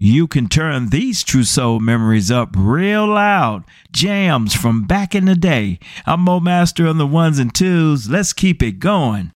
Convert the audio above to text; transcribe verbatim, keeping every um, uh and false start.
You can turn these true soul memories up real loud. Jams from back in the day. I'm Mo Master on the ones and twos. Let's keep it going.